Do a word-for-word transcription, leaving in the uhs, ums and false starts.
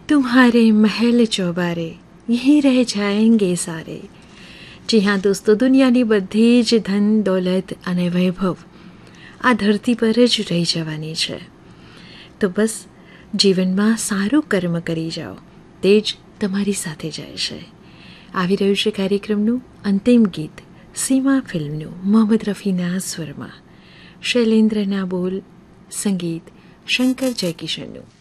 तुम्हारे महल चौबारे यहीं रह जाएंगे सारे। જી હા દોસ્તો, દુનિયાની બધી જ ધન દોલત અને વૈભવ આ ધરતી પર જ રહી જવાની છે, તો બસ જીવનમાં સારું કર્મ કરી જાઓ, તે જ તમારી સાથે જાય છે. આવી રહ્યું છે કાર્યક્રમનું અંતિમ ગીત, સીમા ફિલ્મનું, મોહમ્મદ રફીના સ્વરમાં, શૈલેન્દ્રના બોલ, સંગીત શંકર જયકિશનનું.